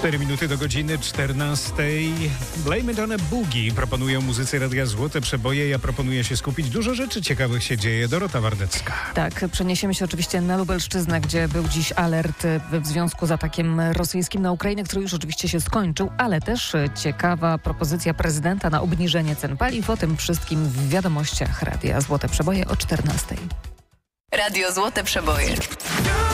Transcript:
4 minuty do godziny 14. Blame It on a Boogie proponują muzycy Radia Złote Przeboje. Ja proponuję się skupić. Dużo rzeczy ciekawych się dzieje. Dorota Wardecka. Tak, przeniesiemy się oczywiście na Lubelszczyznę, gdzie był dziś alert w związku z atakiem rosyjskim na Ukrainę, który już oczywiście się skończył, ale też ciekawa propozycja prezydenta na obniżenie cen paliw. O tym wszystkim w wiadomościach Radia Złote Przeboje o 14. Radio Złote Przeboje.